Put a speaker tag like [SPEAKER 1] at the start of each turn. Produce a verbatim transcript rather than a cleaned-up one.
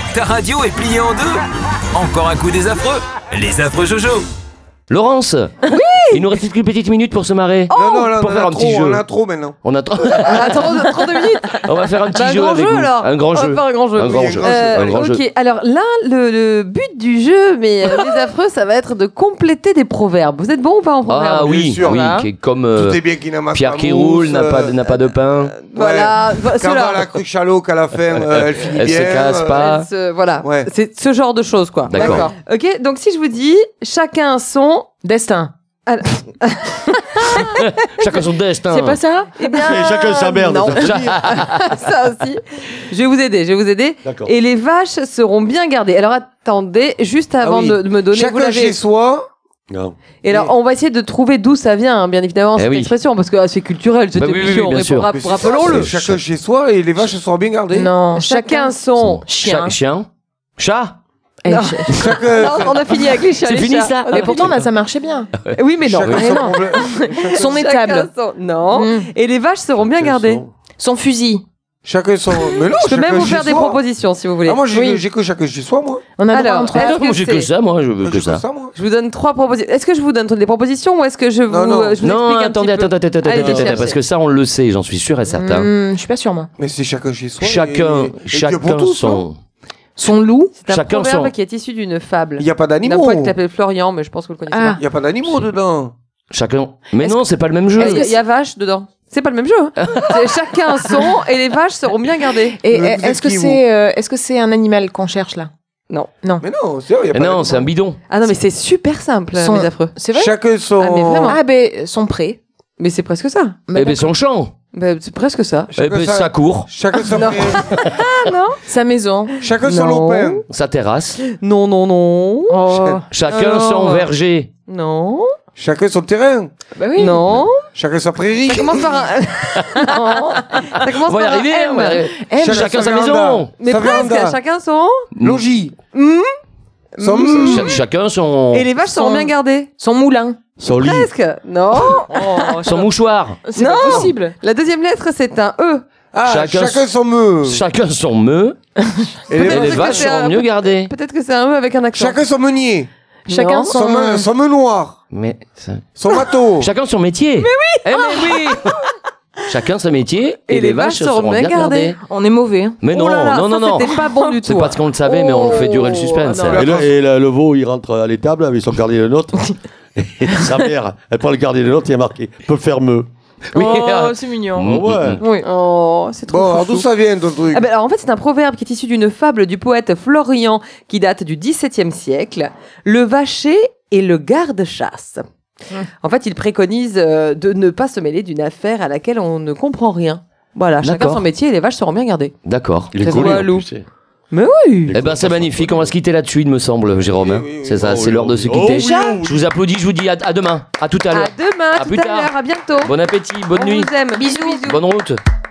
[SPEAKER 1] Ta radio est pliée en deux. Encore un coup des affreux. Les affreux Jojo.
[SPEAKER 2] Laurence. Oui. Il nous reste une petite minute pour se marrer.
[SPEAKER 3] Oh non, non, là,
[SPEAKER 2] pour
[SPEAKER 3] on,
[SPEAKER 2] faire
[SPEAKER 3] a
[SPEAKER 2] un
[SPEAKER 3] trop,
[SPEAKER 2] petit jeu.
[SPEAKER 3] on a trop maintenant.
[SPEAKER 2] On a trop.
[SPEAKER 4] On a trop, trop de minutes.
[SPEAKER 2] On va faire un petit
[SPEAKER 4] Bah, un
[SPEAKER 2] jeu
[SPEAKER 4] grand
[SPEAKER 2] avec
[SPEAKER 4] jeu,
[SPEAKER 2] vous.
[SPEAKER 4] alors.
[SPEAKER 2] Un grand
[SPEAKER 4] On va
[SPEAKER 2] jeu.
[SPEAKER 4] faire un grand jeu.
[SPEAKER 2] Un grand
[SPEAKER 3] Oui,
[SPEAKER 2] jeu.
[SPEAKER 3] un grand
[SPEAKER 4] Euh,
[SPEAKER 2] Un grand
[SPEAKER 4] ok,
[SPEAKER 2] jeu.
[SPEAKER 4] alors là, le, le but du jeu, mais euh, les affreux, ça va être de compléter des proverbes. Vous êtes bon ou pas en proverbe?
[SPEAKER 2] Ah oui,
[SPEAKER 3] Bien sûr.
[SPEAKER 2] oui,
[SPEAKER 4] Voilà.
[SPEAKER 2] qui est comme euh,
[SPEAKER 3] Tout est bien qui n'amasse
[SPEAKER 2] Pierre
[SPEAKER 3] pas
[SPEAKER 2] qui
[SPEAKER 3] mousse,
[SPEAKER 2] roule, n'a pas,
[SPEAKER 3] euh,
[SPEAKER 2] n'a pas de pain.
[SPEAKER 4] Voilà,
[SPEAKER 3] Quand
[SPEAKER 4] ceux-là.
[SPEAKER 3] la cruche à l'eau qu'à la fin, euh, elle finit
[SPEAKER 2] Elle
[SPEAKER 3] bien.
[SPEAKER 2] se casse
[SPEAKER 3] euh,
[SPEAKER 2] pas.
[SPEAKER 4] Elle se- voilà,
[SPEAKER 3] Ouais.
[SPEAKER 4] c'est ce genre de choses, quoi.
[SPEAKER 2] D'accord.
[SPEAKER 4] Ok, donc si je vous dis chacun son destin. Alors,
[SPEAKER 2] Chacun son destin.
[SPEAKER 4] c'est pas ça? Eh bien,
[SPEAKER 5] Et chacun sa merde.
[SPEAKER 4] non.
[SPEAKER 5] ça.
[SPEAKER 4] Ça aussi. Je vais vous aider, je vais vous aider.
[SPEAKER 5] D'accord.
[SPEAKER 4] Et les vaches seront bien gardées. Alors attendez, juste avant
[SPEAKER 3] Ah oui.
[SPEAKER 4] de, de me donner, vous
[SPEAKER 3] Chacun
[SPEAKER 4] l'avez.
[SPEAKER 3] chez soi.
[SPEAKER 5] Non.
[SPEAKER 4] Et alors, on va essayer de trouver d'où ça vient, hein, bien évidemment,
[SPEAKER 2] Eh
[SPEAKER 4] cette
[SPEAKER 2] oui.
[SPEAKER 4] expression, parce que ah, c'est culturel, cette
[SPEAKER 2] Bah oui, oui,
[SPEAKER 4] émission.
[SPEAKER 2] oui, bien
[SPEAKER 4] mais
[SPEAKER 2] sûr.
[SPEAKER 4] rap-
[SPEAKER 3] Mais c'est
[SPEAKER 4] Rappelons-le.
[SPEAKER 3] ça, c'est Chacun chez soi et les vaches seront bien gardées.
[SPEAKER 6] Non,
[SPEAKER 4] Chacun son
[SPEAKER 6] chien.
[SPEAKER 2] Cha- chien. Chat.
[SPEAKER 6] Et
[SPEAKER 4] Non.
[SPEAKER 6] ch-
[SPEAKER 3] Chacun.
[SPEAKER 4] Non, on a fini avec les chats.
[SPEAKER 2] C'est
[SPEAKER 4] les
[SPEAKER 2] fini,
[SPEAKER 4] chats.
[SPEAKER 2] ça
[SPEAKER 4] On a
[SPEAKER 6] Et pourtant,
[SPEAKER 4] fini.
[SPEAKER 6] là, ça marchait bien.
[SPEAKER 4] Oui, mais non.
[SPEAKER 3] Chacun
[SPEAKER 6] mais
[SPEAKER 3] son
[SPEAKER 6] non.
[SPEAKER 3] problème.
[SPEAKER 6] Son
[SPEAKER 4] Chacun
[SPEAKER 6] étable,
[SPEAKER 4] son- Non.
[SPEAKER 6] Mm.
[SPEAKER 4] Et les vaches seront bien gardées.
[SPEAKER 6] son fusil.
[SPEAKER 3] Chacun son. Mais non,
[SPEAKER 4] Je peux
[SPEAKER 3] chacun
[SPEAKER 4] même vous
[SPEAKER 3] chez
[SPEAKER 4] faire des
[SPEAKER 3] soi.
[SPEAKER 4] propositions si vous voulez.
[SPEAKER 3] Ah, moi, j'ai
[SPEAKER 6] Oui.
[SPEAKER 3] j'ai que chacun chez soi, moi.
[SPEAKER 6] On a
[SPEAKER 4] Alors,
[SPEAKER 6] droit entre
[SPEAKER 4] est-ce
[SPEAKER 2] Ah,
[SPEAKER 4] que
[SPEAKER 2] moi j'ai que
[SPEAKER 4] c'est-
[SPEAKER 2] ça, moi je veux
[SPEAKER 3] Moi,
[SPEAKER 2] que
[SPEAKER 3] j'ai
[SPEAKER 2] ça.
[SPEAKER 3] moi.
[SPEAKER 4] Je vous donne trois propositions. Est-ce que je vous donne des propositions ou est-ce que je vous,
[SPEAKER 3] Non, non.
[SPEAKER 4] euh, je vous
[SPEAKER 2] Non,
[SPEAKER 4] explique un
[SPEAKER 2] attendez,
[SPEAKER 4] petit peu
[SPEAKER 2] attendez, attendez,
[SPEAKER 4] Allez,
[SPEAKER 2] attendez,
[SPEAKER 4] cherchez.
[SPEAKER 2] parce que ça on le sait, j'en suis sûr et certain.
[SPEAKER 6] Hmm, je suis pas sûre, moi.
[SPEAKER 3] Mais c'est chacun chez soi.
[SPEAKER 2] Chacun,
[SPEAKER 3] et- et Dieu
[SPEAKER 2] chacun
[SPEAKER 3] pour tous, hein.
[SPEAKER 2] son.
[SPEAKER 6] Son loup.
[SPEAKER 4] C'est un
[SPEAKER 2] Chacun
[SPEAKER 4] proverbe
[SPEAKER 2] son-
[SPEAKER 4] qui est issu d'une fable.
[SPEAKER 3] Il n'y a pas
[SPEAKER 4] D'un
[SPEAKER 3] d'animaux.
[SPEAKER 4] poète qui s'appelle Florian, mais je pense que vous le connaissez
[SPEAKER 6] Ah.
[SPEAKER 4] pas.
[SPEAKER 3] Il n'y a pas d'animaux dedans.
[SPEAKER 2] Chacun. Mais
[SPEAKER 6] Est-ce
[SPEAKER 2] non, c'est pas le même jeu.
[SPEAKER 4] Est-ce qu'il y a vache dedans? C'est pas le même jeu. hein. C'est chacun son et les vaches seront bien gardées.
[SPEAKER 6] Et
[SPEAKER 3] Mais vous
[SPEAKER 6] est-ce
[SPEAKER 3] êtes
[SPEAKER 6] que
[SPEAKER 3] qui, vous
[SPEAKER 6] c'est euh, est-ce que c'est un animal qu'on cherche là?
[SPEAKER 4] Non.
[SPEAKER 6] Non.
[SPEAKER 3] Mais non, c'est vrai, il n'y a
[SPEAKER 2] Eh
[SPEAKER 3] pas
[SPEAKER 2] non, c'est un
[SPEAKER 3] d'animaux.
[SPEAKER 2] bidon.
[SPEAKER 4] Ah non, mais c'est super simple,
[SPEAKER 6] Son-
[SPEAKER 4] mes affreux.
[SPEAKER 6] C'est vrai?
[SPEAKER 3] Chacun son.
[SPEAKER 4] Ah, mais vraiment.
[SPEAKER 6] Ah ben son pré.
[SPEAKER 4] Mais c'est presque ça.
[SPEAKER 6] Bah,
[SPEAKER 2] Eh ben son champ.
[SPEAKER 4] Bah, c'est presque ça.
[SPEAKER 2] Eh
[SPEAKER 3] Chacun
[SPEAKER 2] ben
[SPEAKER 3] sa-
[SPEAKER 2] sa cour,
[SPEAKER 3] Chacun son.
[SPEAKER 4] Non.
[SPEAKER 6] sa maison.
[SPEAKER 3] Chacun son
[SPEAKER 4] Non.
[SPEAKER 3] lopin.
[SPEAKER 2] sa terrasse.
[SPEAKER 4] Non, non, non.
[SPEAKER 6] Oh.
[SPEAKER 2] Chacun
[SPEAKER 4] Alors.
[SPEAKER 2] son verger.
[SPEAKER 4] Non.
[SPEAKER 3] Chacun son terrain.
[SPEAKER 6] Bah oui.
[SPEAKER 4] Non.
[SPEAKER 3] Chacun sa prairie.
[SPEAKER 4] Ça commence par un. non. Ça commence
[SPEAKER 2] On va y
[SPEAKER 4] par un
[SPEAKER 2] arriver.
[SPEAKER 4] M.
[SPEAKER 2] on va y arriver.
[SPEAKER 6] M.
[SPEAKER 3] Chacun
[SPEAKER 2] Chacun sa
[SPEAKER 3] véranda.
[SPEAKER 2] maison.
[SPEAKER 4] Mais
[SPEAKER 3] Sa
[SPEAKER 4] presque,
[SPEAKER 3] véranda.
[SPEAKER 4] chacun son.
[SPEAKER 3] Logis.
[SPEAKER 4] Mm.
[SPEAKER 3] Son.
[SPEAKER 4] Mm.
[SPEAKER 2] Cha- Chacun son.
[SPEAKER 4] Et les vaches seront
[SPEAKER 6] Son-
[SPEAKER 4] bien gardées.
[SPEAKER 6] Son moulin.
[SPEAKER 5] Son lit.
[SPEAKER 4] Presque. Non.
[SPEAKER 6] Oh,
[SPEAKER 2] Son mouchoir.
[SPEAKER 6] c'est
[SPEAKER 4] Non.
[SPEAKER 6] pas possible.
[SPEAKER 4] La deuxième lettre, c'est un E.
[SPEAKER 3] Ah,
[SPEAKER 2] Chacun
[SPEAKER 3] chacun, son meu.
[SPEAKER 2] Chacun son meu.
[SPEAKER 3] Et
[SPEAKER 2] Et
[SPEAKER 3] les-
[SPEAKER 4] Peut-être
[SPEAKER 2] les
[SPEAKER 4] que
[SPEAKER 2] vaches
[SPEAKER 4] c'est un-
[SPEAKER 2] seront mieux gardées.
[SPEAKER 4] Peut-être que c'est un E avec un accent.
[SPEAKER 3] Chacun son meunier.
[SPEAKER 6] Chacun
[SPEAKER 4] Non.
[SPEAKER 6] son.
[SPEAKER 3] Son, me- son menoir.
[SPEAKER 2] Mais ça-
[SPEAKER 3] Son bateau.
[SPEAKER 2] chacun son métier. Mais oui. Eh mais oui. Chacun son métier et, les vaches seront bien gardées.
[SPEAKER 6] On est mauvais. hein.
[SPEAKER 2] Mais non,
[SPEAKER 4] Oh là là,
[SPEAKER 2] non,
[SPEAKER 4] ça,
[SPEAKER 2] non, non.
[SPEAKER 4] C'était pas bon du tout.
[SPEAKER 2] C'est parce qu'on le savait, mais on fait durer le suspense.
[SPEAKER 4] Oh, non.
[SPEAKER 5] Et, le, et le, le veau, il rentre à l'étable avec son gardien de notes. Et sa mère, elle prend le gardien de notes, il y a marqué « Peu fermeux
[SPEAKER 2] Oui.
[SPEAKER 6] Oh, c'est mignon.
[SPEAKER 2] Mm,
[SPEAKER 5] ouais.
[SPEAKER 2] mm, mm.
[SPEAKER 6] Oui.
[SPEAKER 4] Oh, c'est trop
[SPEAKER 3] Bon, alors
[SPEAKER 4] chouchou.
[SPEAKER 3] d'où ça vient ton truc?
[SPEAKER 4] Ah ben, alors, en fait, c'est un proverbe qui est issu d'une fable du poète Florian qui date du dix-septième siècle. Le vacher et le garde-chasse. En fait, il préconise euh, de ne pas se mêler d'une affaire à laquelle on ne comprend rien. Voilà, chacun
[SPEAKER 2] D'accord.
[SPEAKER 4] son métier et les vaches seront bien gardées.
[SPEAKER 2] D'accord.
[SPEAKER 5] Il est
[SPEAKER 4] Très
[SPEAKER 5] collé, en
[SPEAKER 4] voilou.
[SPEAKER 5] plus, c'est-
[SPEAKER 4] Mais oui.
[SPEAKER 2] Eh ben c'est magnifique, on va se quitter là-dessus, il me semble, Jérôme. hein.
[SPEAKER 3] Oui, oui, oui.
[SPEAKER 2] C'est ça,
[SPEAKER 5] Oh
[SPEAKER 2] c'est
[SPEAKER 5] oui,
[SPEAKER 2] l'heure de
[SPEAKER 5] oh
[SPEAKER 2] se
[SPEAKER 5] oui.
[SPEAKER 2] quitter.
[SPEAKER 5] Oh oui, oh oui.
[SPEAKER 2] Je vous applaudis, je vous dis à, à demain, à tout à
[SPEAKER 4] À
[SPEAKER 2] l'heure.
[SPEAKER 4] demain,
[SPEAKER 2] À
[SPEAKER 4] tout
[SPEAKER 2] plus
[SPEAKER 4] à
[SPEAKER 2] tard.
[SPEAKER 4] l'heure, à bientôt.
[SPEAKER 2] Bon appétit, bonne
[SPEAKER 4] On
[SPEAKER 2] nuit,
[SPEAKER 4] vous aime. Bisous, bisous.
[SPEAKER 2] bonne route.